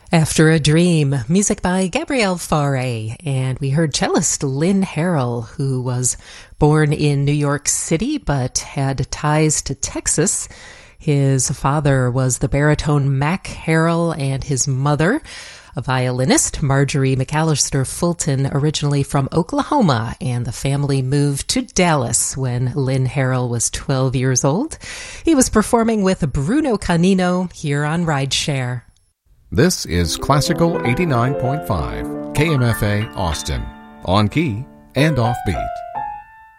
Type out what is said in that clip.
After a Dream, music by Gabrielle Fauré, and we heard cellist Lynn Harrell, who was born in New York City but had ties to Texas. His father was the baritone Mac Harrell, and his mother, a violinist, Marjorie McAllister Fulton, originally from Oklahoma, and the family moved to Dallas when Lynn Harrell was 12 years old. He was performing with Bruno Canino here on Rideshare. This is Classical 89.5, KMFA Austin, on key and offbeat.